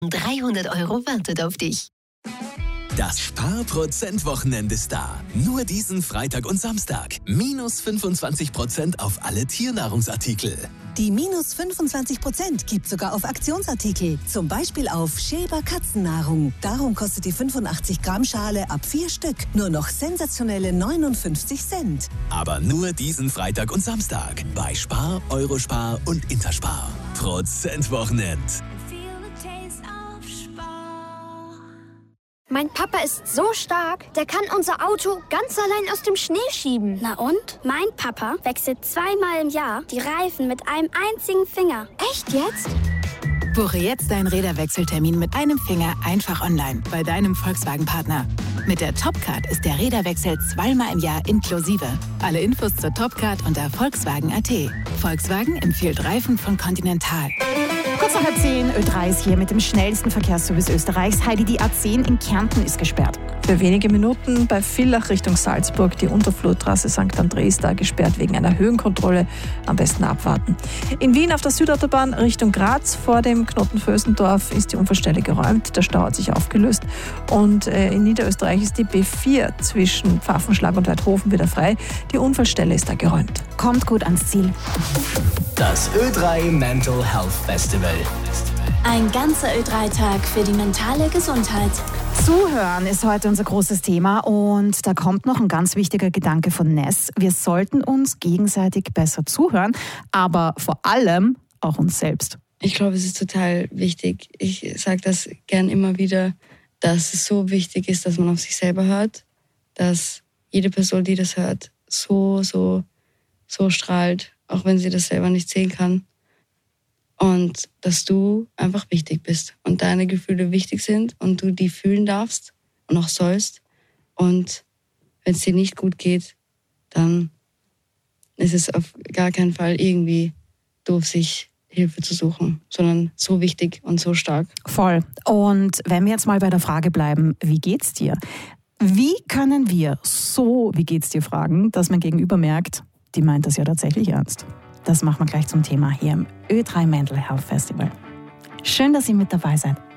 300 € wartet auf dich. Das Sparprozent-Wochenende ist da. Nur diesen Freitag und Samstag. Minus 25% auf alle Tiernahrungsartikel. Die minus 25% gibt sogar auf Aktionsartikel. Zum Beispiel auf Schäber Katzennahrung. Darum kostet die 85 Gramm Schale ab 4 Stück nur noch sensationelle 59 Cent. Aber nur diesen Freitag und Samstag. Bei Spar, Eurospar und Interspar. Prozentwochenend. Mein Papa ist so stark, der kann unser Auto ganz allein aus dem Schnee schieben. Na und? Mein Papa wechselt 2-mal im Jahr die Reifen mit einem einzigen Finger. Echt jetzt? Buche jetzt deinen Räderwechseltermin mit einem Finger einfach online bei deinem Volkswagen-Partner. Mit der Topcard ist der Räderwechsel 2-mal im Jahr inklusive. Alle Infos zur Topcard unter Volkswagen.at. Volkswagen empfiehlt Reifen von Continental. Kurz nach 10, Ö3 ist hier mit dem schnellsten Verkehrsservice Österreichs. Heidi, die A10 in Kärnten ist gesperrt. Für wenige Minuten bei Villach Richtung Salzburg die Unterflurtrasse St. Andreas da gesperrt wegen einer Höhenkontrolle. Am besten abwarten. In Wien auf der Südautobahn Richtung Graz vor dem Knoten Vösendorf ist die Unfallstelle geräumt. Der Stau hat sich aufgelöst. Und in Niederösterreich ist die B4 zwischen Pfaffenschlag und Weidhofen wieder frei. Die Unfallstelle ist da geräumt. Kommt gut ans Ziel. Das Ö3 Mental Health Festival. Ein ganzer Ö3-Tag für die mentale Gesundheit. Zuhören ist heute unser großes Thema und da kommt noch ein ganz wichtiger Gedanke von Ness. Wir sollten uns gegenseitig besser zuhören, aber vor allem auch uns selbst. Ich glaube, es ist total wichtig. Ich sage das gern immer wieder, dass es so wichtig ist, dass man auf sich selber hört, dass jede Person, die das hört, so strahlt, auch wenn sie das selber nicht sehen kann. Und dass du einfach wichtig bist und deine Gefühle wichtig sind und du die fühlen darfst und auch sollst. Und wenn es dir nicht gut geht, dann ist es auf gar keinen Fall irgendwie doof, sich Hilfe zu suchen, sondern so wichtig und so stark. Voll. Und wenn wir jetzt mal bei der Frage bleiben, wie geht's dir? Wie können wir so, wie geht's dir fragen, dass man gegenüber merkt, die meint das ja tatsächlich ernst? Das machen wir gleich zum Thema hier im Ö3 Mental Health Festival. Schön, dass ihr mit dabei seid.